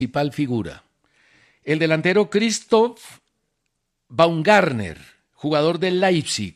principal figura. El delantero Christoph Baumgartner, jugador del Leipzig,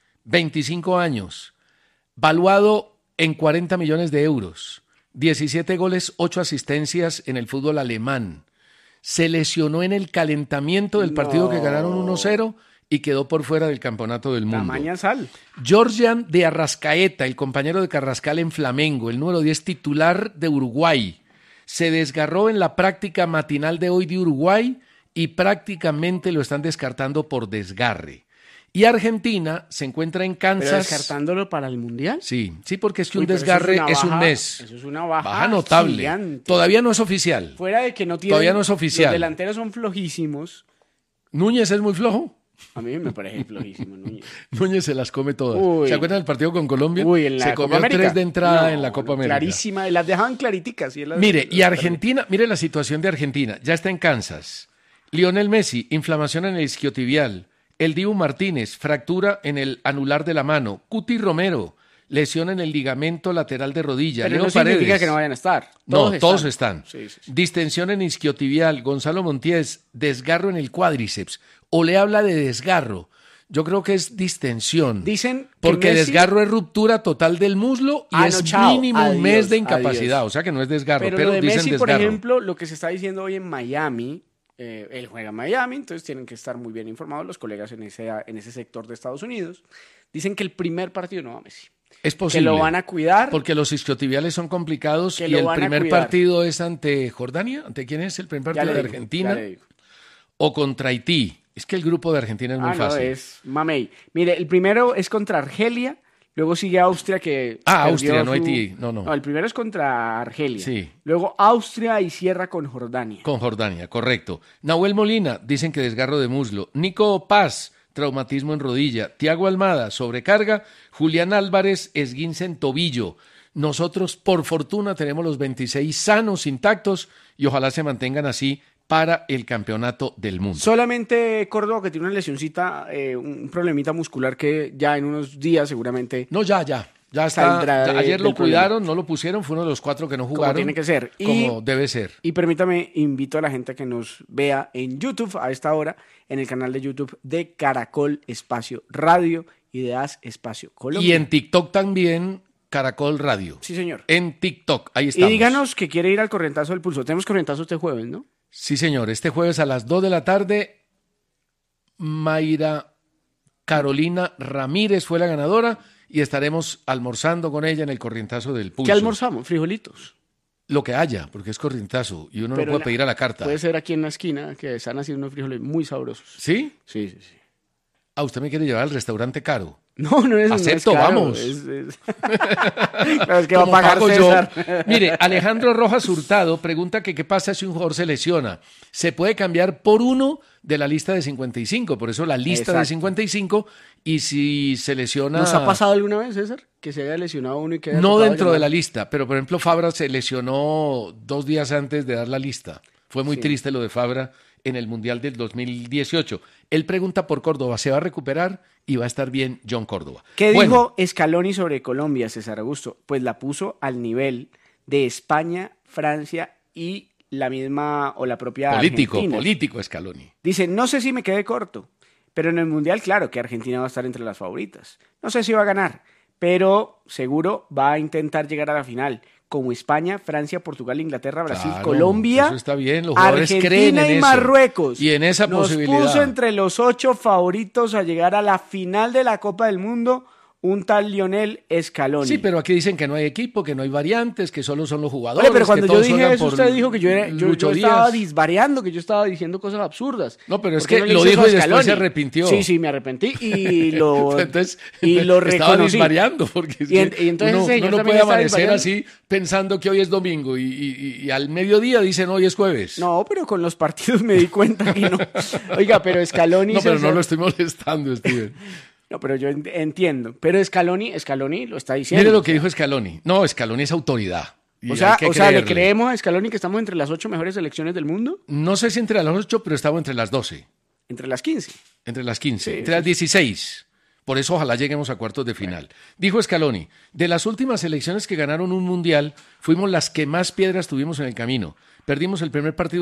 25 años, valuado en 40 millones de euros, 17 goles, 8 asistencias en el fútbol alemán. Se lesionó en el calentamiento del partido que ganaron 1-0 y quedó por fuera del campeonato del mundo. Tamaña sal. Georgian de Arrascaeta, el compañero de Carrascal en Flamengo, el número 10 titular de Uruguay, se desgarró en la práctica matinal de hoy de Uruguay y prácticamente lo están descartando por desgarre. Y Argentina se encuentra en Kansas. ¿Pero descartándolo para el Mundial? Sí, porque es que un desgarre es un mes. Eso es una baja notable. Gigante. Todavía no es oficial. Fuera de que no tiene. Todavía no es oficial. Los delanteros son flojísimos. Núñez es muy flojo. A mí me parece flojísimo Núñez. Núñez se las come todas. Uy. ¿Se acuerdan del partido con Colombia? En la se Copa comió América. 3 de entrada en la Copa América. Clarísima, las dejaban clariticas. Mire, y Argentina, mire la situación de Argentina. Ya está en Kansas. Lionel Messi, inflamación en el isquiotibial. El Dibu Martínez, fractura en el anular de la mano. Cuti Romero, lesión en el ligamento lateral de rodilla. Pero Leo no Paredes. significa que no vayan a estar. Todos están. Sí. Distensión en isquiotibial. Gonzalo Montiés, desgarro en el cuádriceps. O le habla de desgarro. Yo creo que es distensión. Dicen que porque Messi... desgarro es ruptura total del muslo y mínimo un mes de incapacidad. Adiós. O sea que no es desgarro, pero pero lo de dicen Messi, desgarro. por ejemplo, lo que se está diciendo hoy en Miami, él juega en Miami, entonces tienen que estar muy bien informados los colegas en ese sector de Estados Unidos. Dicen que el primer partido no va Messi. Es posible. Que lo van a cuidar. Porque los isquiotibiales son complicados y el primer partido es ante Jordania. ¿Ante quién es el primer partido? ¿De Argentina? ¿O contra Haití? Es que el grupo de Argentina es muy fácil. No, es mamey. Mire, el primero es contra Argelia, luego sigue Austria que... Austria, no Haití. No, el primero es contra Argelia. Sí. Luego Austria y cierra con Jordania. Con Jordania, correcto. Nahuel Molina, dicen que desgarro de muslo. Nico Paz, traumatismo en rodilla. Thiago Almada, sobrecarga. Julián Álvarez, esguince en tobillo. Nosotros, por fortuna, tenemos los 26 sanos, intactos, y ojalá se mantengan así para el campeonato del mundo. Solamente Córdoba, que tiene una lesioncita, un problemita muscular que ya en unos días seguramente... No, ya está. Ayer lo cuidaron, no lo pusieron, fue uno de los 4 que no jugaron. Como tiene que ser. Como debe ser. Y permítame, invito a la gente que nos vea en YouTube a esta hora, en el canal de YouTube de Caracol Espacio Radio y de As Espacio Colombia. Y en TikTok también, Caracol Radio. Sí, señor. En TikTok, ahí estamos. Y díganos que quiere ir al corrientazo del pulso. Tenemos corrientazo este jueves, ¿no? Sí, señor. Este jueves a las 2 de la tarde, Mayra Carolina Ramírez fue la ganadora y estaremos almorzando con ella en el corrientazo del pulso. ¿Qué almorzamos? ¿Frijolitos? Lo que haya, porque es corrientazo y uno no puede pedir a la carta. Puede ser aquí en la esquina, que están haciendo unos frijoles muy sabrosos. ¿Sí? Sí. ¿Usted me quiere llevar al restaurante caro? No es Acepto, no es caro, vamos. Claro, es que va a pagar César. Mire, Alejandro Rojas Hurtado pregunta que qué pasa si un jugador se lesiona. Se puede cambiar por uno de la lista de 55, por eso la lista de 55, y si se lesiona... ¿Nos ha pasado alguna vez, César, que se haya lesionado uno y que haya no dentro de la lista, pero por ejemplo Fabra se lesionó 2 días antes de dar la lista. Fue muy triste lo de Fabra en el Mundial del 2018. Él pregunta por Córdoba, ¿se va a recuperar? Y va a estar bien John Córdoba. ¿Qué dijo Scaloni sobre Colombia, César Augusto? Pues la puso al nivel de España, Francia y la misma o la propia Argentina. Político Scaloni. Dice, no sé si me quedé corto, pero en el Mundial, claro que Argentina va a estar entre las favoritas. No sé si va a ganar, pero seguro va a intentar llegar a la final. Como España, Francia, Portugal, Inglaterra, Brasil, Colombia, eso está bien. Los jugadores Argentina creen en y eso. Marruecos. Y en esa posibilidad. Nos puso entre los 8 favoritos a llegar a la final de la Copa del Mundo un tal Lionel Scaloni. Sí, pero aquí dicen que no hay equipo, que no hay variantes, que solo son los jugadores. Oye, pero cuando que yo todos dije eso, por usted dijo que yo Lucho estaba Díaz. disvariando, que yo estaba diciendo cosas absurdas. No, pero es ¿Por qué que no le lo hice dijo eso a y después Scaloni? se arrepintió. Sí, me arrepentí y lo, entonces, y lo estaba reconocí. disvariando, porque es Y entonces uno, ese señor uno no también puede está amanecer disvariando. así pensando que hoy es domingo y al mediodía dicen hoy es jueves. No, pero con los partidos me di cuenta que no. Oiga, pero Scaloni... No, pero no lo estoy molestando, Steven. No, pero yo entiendo. Pero Scaloni lo está diciendo. Mire lo que dijo Scaloni. No, Scaloni es autoridad. O sea, ¿le creemos a Scaloni que estamos entre las 8 mejores selecciones del mundo? No sé si entre las 8, pero estamos entre las 12. Entre las 15. Entre las 15. Sí, entre las 16. Por eso ojalá lleguemos a cuartos de final. Dijo Scaloni, de las últimas selecciones que ganaron un mundial, fuimos las que más piedras tuvimos en el camino. Perdimos el primer partido